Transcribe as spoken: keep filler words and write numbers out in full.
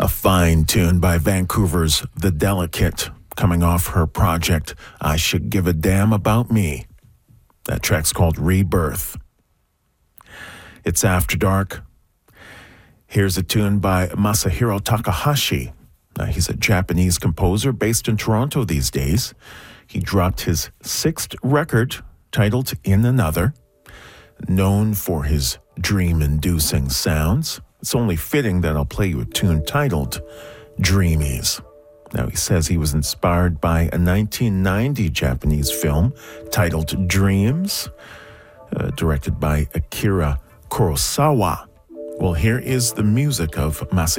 A fine tune by Vancouver's The Delicate, coming off her project, I Should Give a Damn About Me. That track's called Rebirth. It's After Dark. Here's a tune by Masahiro Takahashi. Now, he's a Japanese composer based in Toronto these days. He dropped his sixth record, titled In Another. Known for his dream-inducing sounds, it's only fitting that I'll play you a tune titled Dreamies. Now, he says he was inspired by a nineteen ninety Japanese film titled Dreams, uh, directed by Akira Kurosawa. Well, here is the music of Masahiro